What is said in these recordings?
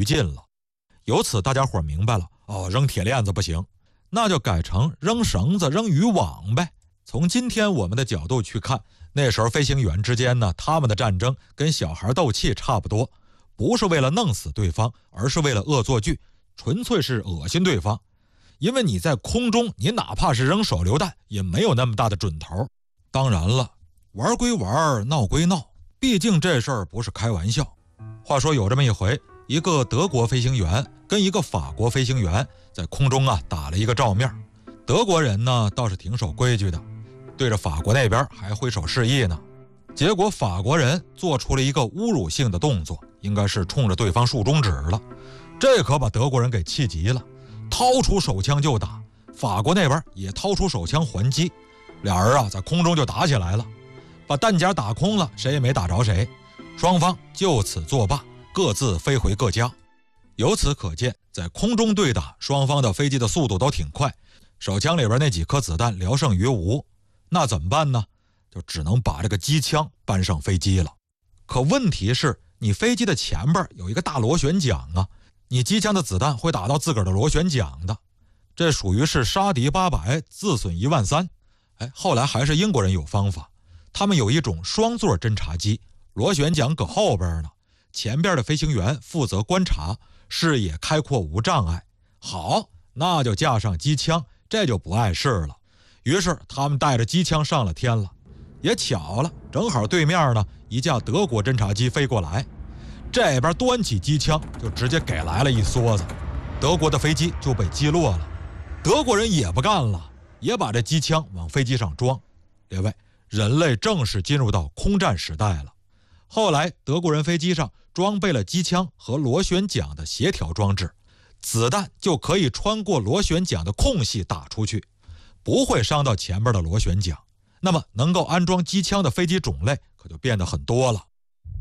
于尽了。由此大家伙明白了，扔铁链子不行，那就改成扔绳子、扔渔网呗。从今天我们的角度去看，那时候飞行员之间呢，他们的战争跟小孩斗气差不多，不是为了弄死对方，而是为了恶作剧，纯粹是恶心对方。因为你在空中，你哪怕是扔手榴弹，也没有那么大的准头。当然了，玩归玩，闹归闹，毕竟这事儿不是开玩笑。话说有这么一回，一个德国飞行员跟一个法国飞行员在空中打了一个照面。德国人呢倒是挺守规矩的，对着法国那边还挥手示意呢。结果法国人做出了一个侮辱性的动作，应该是冲着对方竖中指了。这可把德国人给气急了，掏出手枪就打，法国那边也掏出手枪还击，俩人在空中就打起来了，把弹夹打空了，谁也没打着谁，双方就此作罢，各自飞回各家。由此可见，在空中对打，双方的飞机的速度都挺快，手枪里边那几颗子弹聊胜于无。那怎么办呢？就只能把这个机枪搬上飞机了。可问题是，你飞机的前边有一个大螺旋桨你机枪的子弹会打到自个儿的螺旋桨的，这属于是杀敌800，自损13000。后来还是英国人有方法，他们有一种双座侦察机，螺旋桨搁后边呢，前边的飞行员负责观察，视野开阔无障碍。好，那就架上机枪，这就不碍事了。于是他们带着机枪上了天了。也巧了，正好对面呢一架德国侦察机飞过来，这边端起机枪就直接给来了一梭子，德国的飞机就被击落了。德国人也不干了，也把这机枪往飞机上装。列位，人类正式进入到空战时代了。后来德国人飞机上装备了机枪和螺旋桨的协调装置，子弹就可以穿过螺旋桨的空隙打出去，不会伤到前边的螺旋桨。那么能够安装机枪的飞机种类可就变得很多了。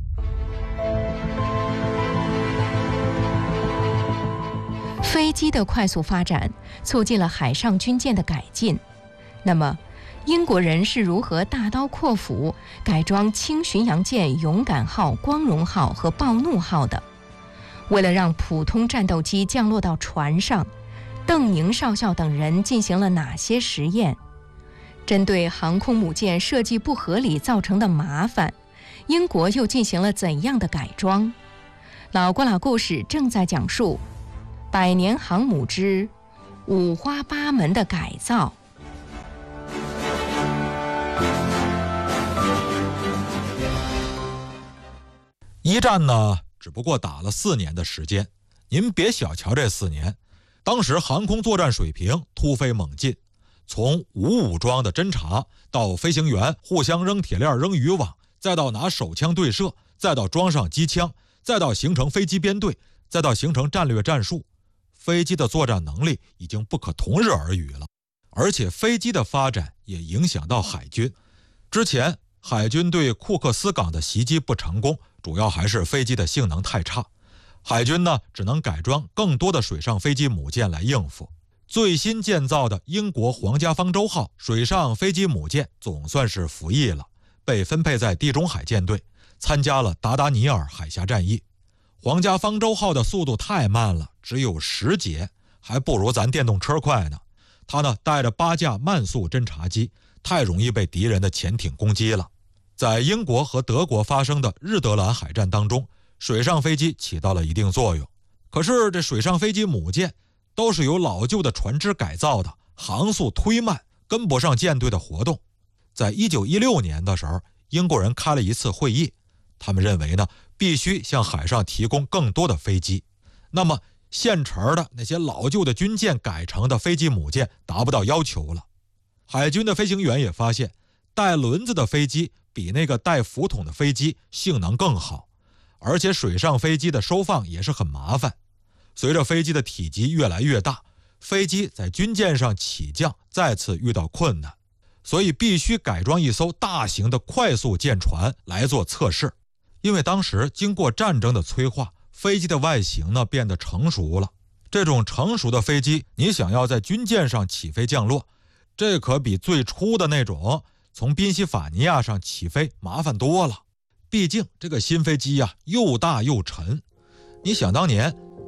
飞机的快速发展促进了海上军舰的改进。那么英国人是如何大刀阔斧改装轻巡洋舰勇敢号、光荣号和暴怒号的？为了让普通战斗机降落到船上，邓宁少校等人进行了哪些实验？针对航空母舰设计不合理造成的麻烦，英国又进行了怎样的改装？老郭老故事正在讲述百年航母之五花八门的改造。 一战呢，只不过打了4年的时间，您别小瞧这4年，当时航空作战水平突飞猛进，从无武装的侦察到飞行员互相扔铁链、扔渔网，再到拿手枪对射，再到装上机枪，再到形成飞机编队，再到形成战略战术，飞机的作战能力已经不可同日而语了。而且飞机的发展也影响到海军。之前海军对库克斯港的袭击不成功，主要还是飞机的性能太差，海军呢只能改装更多的水上飞机母舰来应付。最新建造的英国皇家方舟号水上飞机母舰总算是服役了，被分配在地中海舰队，参加了达达尼尔海峡战役。皇家方舟号的速度太慢了，只有10节，还不如咱电动车快呢。它呢带着8架慢速侦察机，太容易被敌人的潜艇攻击了。在英国和德国发生的日德兰海战当中，水上飞机起到了一定作用。可是这水上飞机母舰都是由老旧的船只改造的，航速忒慢，跟不上舰队的活动。在1916年的时候，英国人开了一次会议，他们认为呢，必须向海上提供更多的飞机。那么现成的那些老旧的军舰改成的飞机母舰达不到要求了。海军的飞行员也发现，带轮子的飞机比那个带浮筒的飞机性能更好，而且水上飞机的收放也是很麻烦。随着飞机的体积越来越大，飞机在军舰上起降再次遇到困难，所以必须改装一艘大型的快速舰船来做测试。因为当时经过战争的催化，飞机的外形呢变得成熟了。这种成熟的飞机，你想要在军舰上起飞降落，这可比最初的那种从宾夕法尼亚上起飞麻烦多了。毕竟这个新飞机又大又沉。你想当年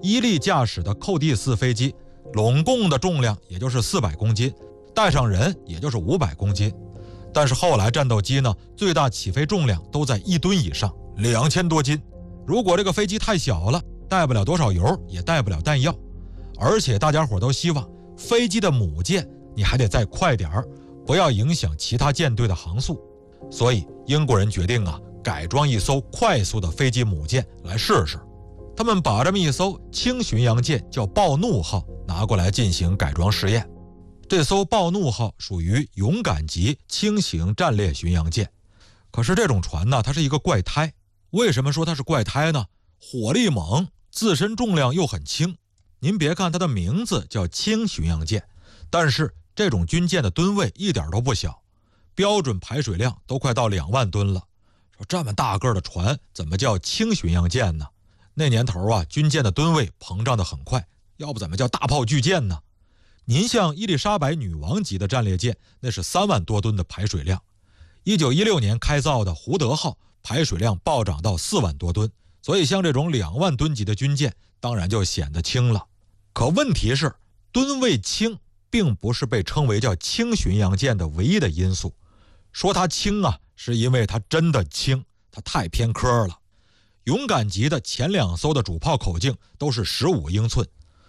伊利驾驶的寇蒂斯飞机拢共的重量也就是400公斤，带上人也就是500公斤。但是后来战斗机呢，最大起飞重量都在1吨以上，2000多斤。如果这个飞机太小了，带不了多少油，也带不了弹药。而且大家伙都希望飞机的母舰你还得再快点儿，不要影响其他舰队的航速。所以英国人决定改装一艘快速的飞机母舰来试试。他们把这么一艘轻巡洋舰叫暴怒号拿过来进行改装试验。这艘暴怒号属于勇敢级轻型战列巡洋舰。可是这种船呢，它是一个怪胎。为什么说它是怪胎呢？火力猛，自身重量又很轻。您别看它的名字叫轻巡洋舰，但是这种军舰的吨位一点都不小，标准排水量都快到2万吨了。说这么大个的船怎么叫轻巡洋舰呢？那年头军舰的吨位膨胀得很快，要不怎么叫大炮巨舰呢？您像伊丽莎白女王级的战列舰，那是3万多吨的排水量。1916年开造的胡德号排水量暴涨到4万多吨，所以像这种2万吨级的军舰当然就显得轻了。可问题是，吨位轻并不是被称为叫轻巡洋舰的唯一的因素。说它轻是因为它真的轻，它太偏科了。勇敢级的前2艘的主炮口径都是15英寸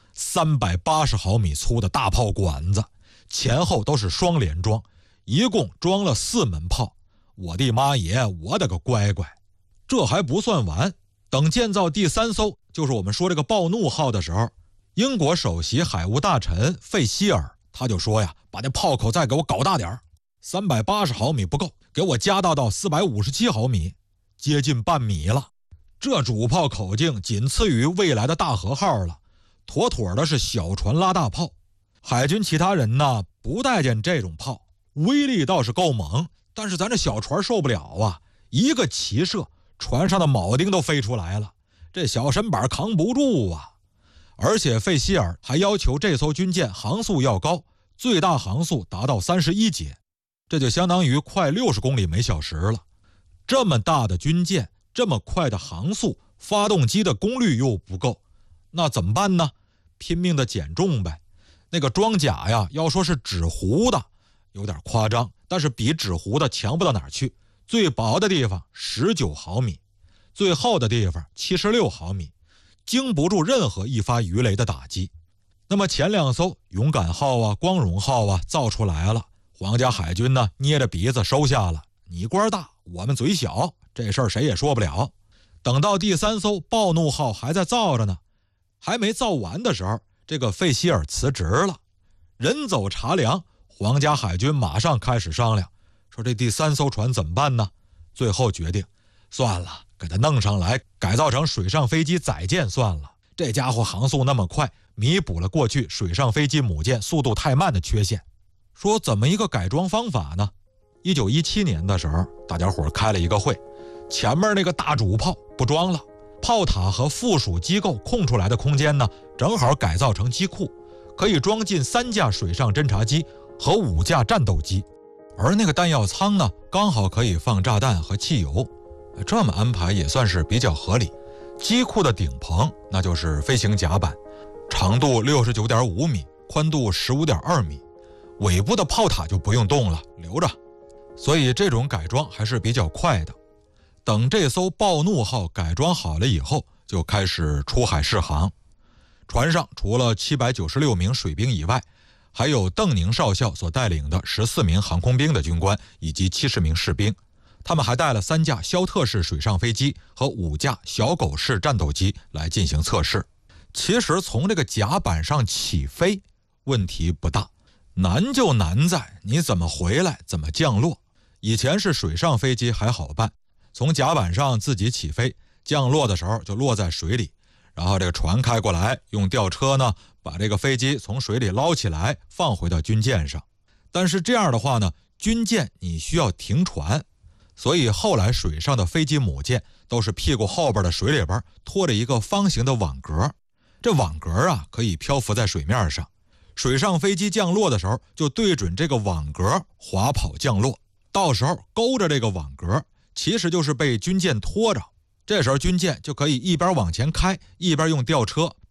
，380毫米粗的大炮管子，前后都是双联装，一共装了4门炮。我的妈耶，我的个乖乖！这还不算完，等建造第3艘，就是我们说这个暴怒号的时候，英国首席海务大臣费希尔他就说把那炮口再给我搞大点，380毫米不够，给我加大到457毫米，接近半米了。这主炮口径仅次于未来的大和号了，妥妥的是小船拉大炮。海军其他人呢不待见这种炮，威力倒是够猛，但是咱这小船受不了一个齐射，船上的铆钉都飞出来了，这小身板扛不住而且费希尔还要求这艘军舰航速要高，最大航速达到31节，这就相当于快60公里每小时了。这么大的军舰，这么快的航速，发动机的功率又不够，那怎么办呢？拼命的减重呗。那个装甲要说是纸糊的有点夸张，但是比纸糊的强不到哪儿去。最薄的地方19毫米，最厚的地方76毫米，经不住任何一发鱼雷的打击。那么前2艘勇敢号光荣号造出来了，皇家海军呢捏着鼻子收下了，你官大我们嘴小，这事儿谁也说不了。等到第3艘暴怒号还在造着呢，还没造完的时候，这个费希尔辞职了。人走茶凉，皇家海军马上开始商量，说这第3艘船怎么办呢？最后决定算了，给它弄上来改造成水上飞机载舰算了。这家伙航速那么快，弥补了过去水上飞机母舰速度太慢的缺陷。说怎么一个改装方法呢？1917年的时候，大家伙开了一个会，前面那个大主炮不装了，炮塔和附属机构空出来的空间呢，正好改造成机库，可以装进3架水上侦察机和5架战斗机，而那个弹药舱呢，刚好可以放炸弹和汽油。这么安排也算是比较合理。机库的顶棚那就是飞行甲板，长度69.5米，宽度15.2米，尾部的炮塔就不用动了，留着。所以这种改装还是比较快的。等这艘暴怒号改装好了以后，就开始出海试航。船上除了796名水兵以外，还有邓宁少校所带领的14名航空兵的军官以及70名士兵。他们还带了3架肖特式水上飞机和5架小狗式战斗机来进行测试。其实从这个甲板上起飞问题不大，难就难在你怎么回来，怎么降落。以前是水上飞机还好办，从甲板上自己起飞，降落的时候就落在水里，然后这个船开过来，用吊车呢把这个飞机从水里捞起来放回到军舰上。但是这样的话呢，军舰你需要停船，所以后来水上的飞机母舰都是屁股后边的水里边拖着一个方形的网格，这网格可以漂浮在水面上，水上飞机降落的时候就对准这个网格滑跑降落，到时候勾着这个网格，其实就是被军舰拖着，这时候军舰就可以一边往前开，一边用吊车